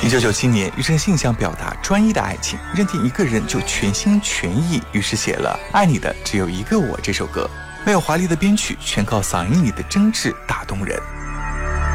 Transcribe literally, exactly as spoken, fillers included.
一九九七年，庾澄庆想表达专一的爱情，认定一个人就全心全意，于是写了《爱你的只有一个我》这首歌，没有华丽的编曲，全靠嗓音里的真挚打动人。